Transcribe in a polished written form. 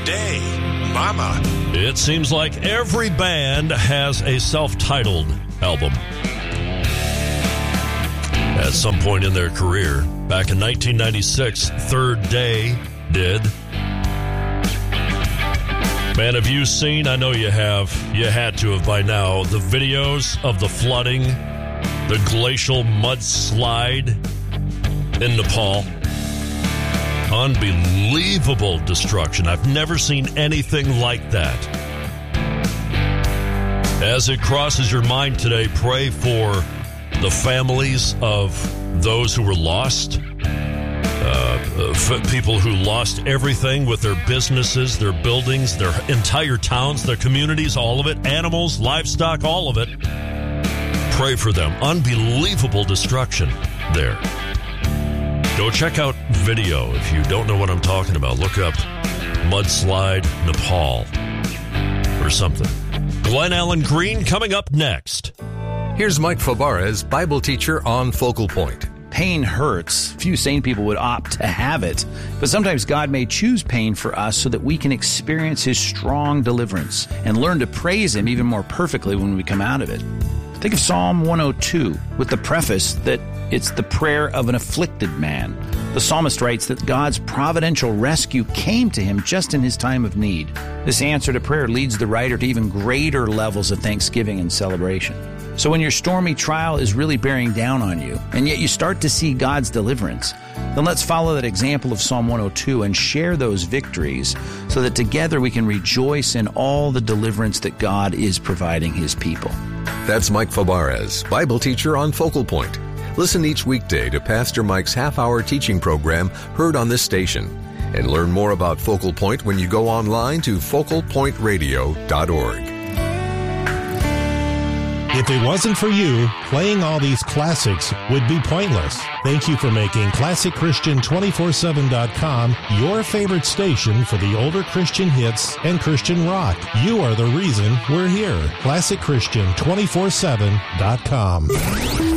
Day, Mama. It seems like every band has a self-titled album at some point in their career. Back in 1996, Third Day did. Man, have you seen, I know you have, you had to have by now, the videos of the flooding, the glacial mudslide in Nepal? Unbelievable destruction. I've never seen anything like that. As it crosses your mind today, pray for the families of those who were lost. People who lost everything with their businesses, their buildings, their entire towns, their communities, all of it, animals, livestock, all of it. Pray for them. Unbelievable destruction there. Go check out video if you don't know what I'm talking about. Look up mudslide Nepal or something. Glenn Allen Green coming up next. Here's Mike Fabarez, Bible teacher on Focal Point. Pain hurts. Few sane people would opt to have it. But sometimes God may choose pain for us so that we can experience His strong deliverance and learn to praise Him even more perfectly when we come out of it. Think of Psalm 102 with the preface that it's the prayer of an afflicted man. The psalmist writes that God's providential rescue came to him just in his time of need. This answer to prayer leads the writer to even greater levels of thanksgiving and celebration. So when your stormy trial is really bearing down on you, and yet you start to see God's deliverance, then let's follow that example of Psalm 102 and share those victories so that together we can rejoice in all the deliverance that God is providing His people. That's Mike Fabarez, Bible teacher on Focal Point. Listen each weekday to Pastor Mike's half-hour teaching program heard on this station. And learn more about Focal Point when you go online to focalpointradio.org. If it wasn't for you, playing all these classics would be pointless. Thank you for making ClassicChristian247.com your favorite station for the older Christian hits and Christian rock. You are the reason we're here. ClassicChristian247.com.